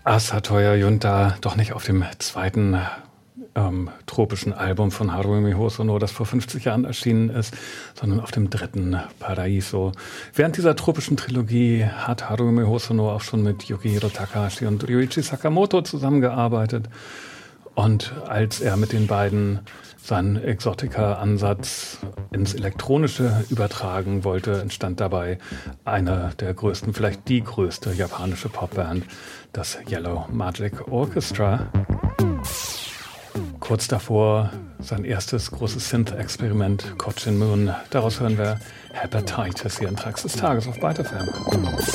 Satoya Junta doch nicht auf dem zweiten tropischen Album von Haruomi Hosono, das vor 50 Jahren erschienen ist, sondern auf dem dritten, Paraiso. Während dieser tropischen Trilogie hat Haruomi Hosono auch schon mit Yukihiro Takahashi und Ryuichi Sakamoto zusammengearbeitet. Und als er mit den beiden seinen Exotica-Ansatz ins Elektronische übertragen wollte, entstand dabei eine der größten, vielleicht die größte japanische Popband, das Yellow Magic Orchestra. Kurz davor sein erstes großes Synth-Experiment, Kochin Moon. Daraus hören wir Hepatitis hier in Trax des Tages auf Byte FM.